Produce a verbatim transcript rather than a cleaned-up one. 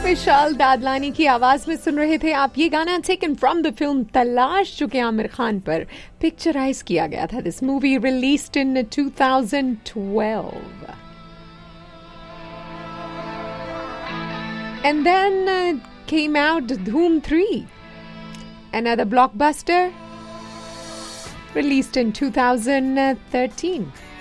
विशाल दादलानी की आवाज में सुन रहे थे आप ये गाना, टेकन फ्रॉम द फिल्म तलाश, जो कि आमिर खान पर पिक्चराइज किया गया था. This movie released in two thousand twelve. And then uh, came out Dhoom three, another blockbuster, released in two thousand thirteen.